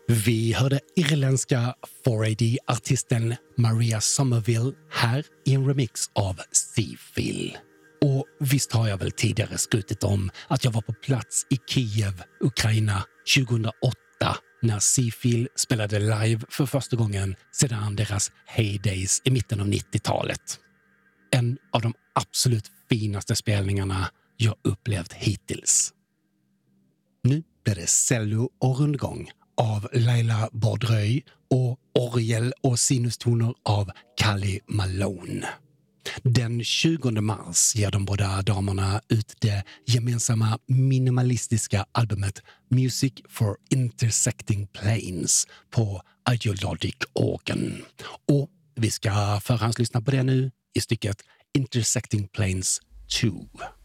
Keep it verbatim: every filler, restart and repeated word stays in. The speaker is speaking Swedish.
Vi hörde irländska four A D-artisten Maria Somerville här i en remix av Seafill. Och visst har jag väl tidigare skrutit om att jag var på plats i Kiev, Ukraina tjugohundraåtta när Seafill spelade live för första gången sedan deras heydays i mitten av nittiotalet. En av de absolut finaste spelningarna jag upplevt hittills. Nu blir det cello och rundgång av Laila Bardröj och orgel och sinustoner av Kali Malone. Den tjugonde mars ger de båda damerna ut det gemensamma minimalistiska albumet Music for Intersecting Planes på Ideologic Organ. Och vi ska förhandslyssna på det nu i stycket Intersecting Planes two.